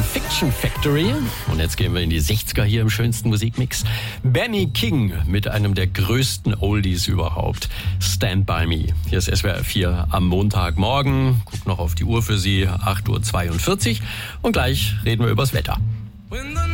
Fiction Factory. Und jetzt gehen wir in die 60er hier im schönsten Musikmix. Benny King mit einem der größten Oldies überhaupt. Stand By Me. Hier ist SWR 4 am Montagmorgen. Guck noch auf die Uhr für Sie, 8:42 Uhr. Und gleich reden wir übers Wetter.